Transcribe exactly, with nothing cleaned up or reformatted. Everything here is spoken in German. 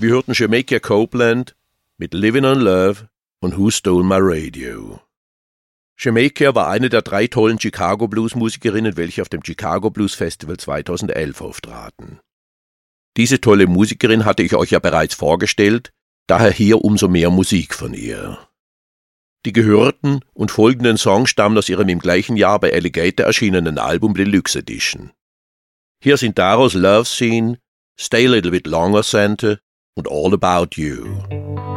Wir hörten Jamaica Copeland mit Living on Love und Who Stole My Radio. Jamaica war eine der drei tollen Chicago Blues Musikerinnen, welche auf dem Chicago Blues Festival zweitausendelf auftraten. Diese tolle Musikerin hatte ich euch ja bereits vorgestellt, daher hier umso mehr Musik von ihr. Die gehörten und folgenden Songs stammen aus ihrem im gleichen Jahr bei Alligator erschienenen Album Deluxe Edition. Hier sind daraus Love Scene, Stay a Little Bit Longer Santa und All About You.